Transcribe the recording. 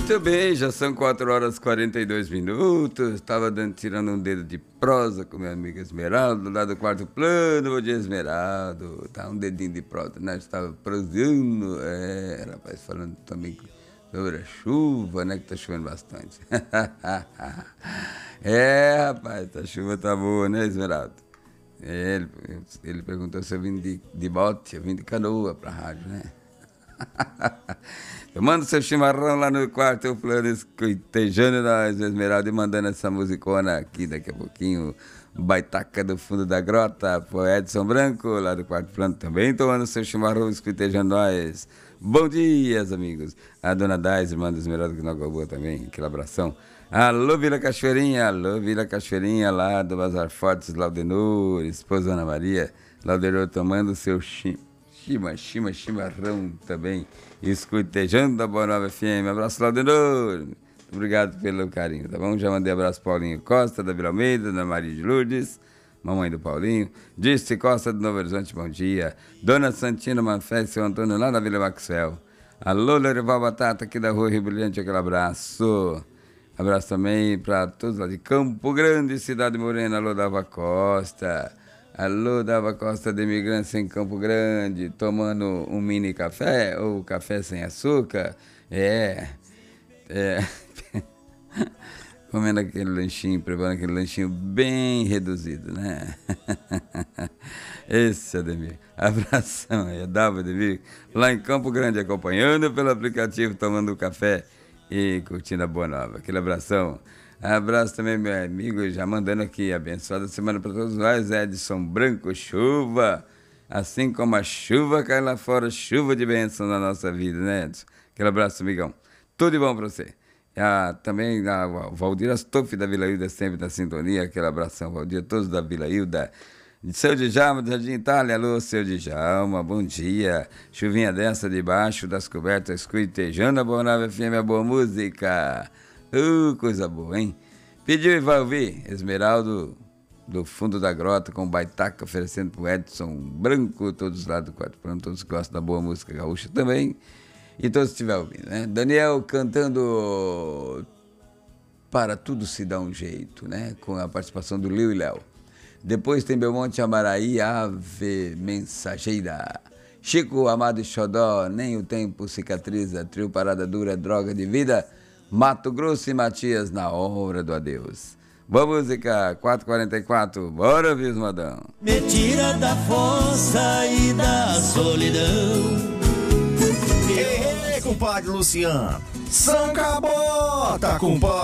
Muito bem, já são 4 horas e 42 minutos. Estava tirando um dedo de prosa com minha amiga Esmeralda, lá do quarto plano. Bom dia, Esmeralda. Tá um dedinho de prosa, né? Estava prosando, rapaz, falando também sobre a chuva, né? Que tá chovendo bastante. Rapaz, a chuva tá boa, né, Esmeralda? Ele perguntou se eu vim de bote, eu vim de canoa pra rádio, né? Tomando seu chimarrão lá no quarto plano, escutejando nós, Esmeralda, e mandando essa musicona aqui daqui a pouquinho. Baitaca do fundo da grota, pro Edson Branco, lá do quarto plano, também tomando seu chimarrão, escutejando nós. Bom dia, amigos. A dona Dais, irmã do Esmeralda, que não acabou também, aquele abração. Alô, Vila Cachoeirinha, lá do Bazar Fortes, Laudenor, esposa Ana Maria, Laudenor tomando seu chimarrão também, escutejando a Boa Nova FM. Abraço, Laudenor. Obrigado pelo carinho, tá bom? Já mandei abraço Paulinho Costa, da Vila Almeida, da Maria de Lourdes, mamãe do Paulinho. Disse Costa do Novo Horizonte, bom dia. Dona Santina Manfé, seu Antônio, lá da Vila Maxwell. Alô, Lorival Batata, aqui da Rua Rio Brilhante, aquele abraço. Abraço também para todos lá de Campo Grande, Cidade Morena. Alô, Dava Costa. Alô, Dava Costa de Imigrantes em Campo Grande, tomando um mini café ou café sem açúcar. Comendo aquele lanchinho, preparando aquele lanchinho bem reduzido, né? Esse Ademir. Abração aí, Dava Ademir, lá em Campo Grande, acompanhando pelo aplicativo, tomando café e curtindo a Boa Nova. Aquele abração. Abraço também, meu amigo, já mandando aqui, abençoada semana para todos nós, Edson Branco, chuva, assim como a chuva cai lá fora, chuva de bênção na nossa vida, né, Edson? Aquele abraço, amigão. Tudo de bom para você. Também a Valdir Astoff da Vila Hilda, sempre da sintonia, aquele abração, Valdir, todos da Vila Hilda. Seu Djalma, do Jardim Itália, alô, seu Djalma, bom dia. Chuvinha dessa debaixo das cobertas, escutejando a Boa Nova FM, a boa música. Coisa boa, hein? Pediu e vai ouvir Esmeraldo do fundo da grota com Baitaca, oferecendo pro Edson Branco, todos lá do quarto plano, todos que gostam da boa música gaúcha também. E todos estiver ouvindo, né? Daniel cantando Para Tudo Se Dá Um Jeito, né? Com a participação do Liu e Léo. Depois tem Belmonte Amaraí, Ave Mensageira. Chico Amado e Xodó, Nem o Tempo Cicatriza, Trio Parada Dura, Droga de Vida. Mato Grosso e Matias, Na Hora do Adeus. Boa música, 4h44, bora ouvir, Madão. Me tira da força e da solidão. Ei, compadre Luciano, São Cabota, compadre.